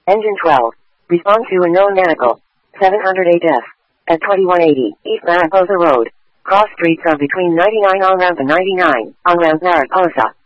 Engine 12. Respond to a known medical. 708F. At 2180 East Mariposa Road. Cross streets are between 99 on ramp and 99 on ramp Mariposa.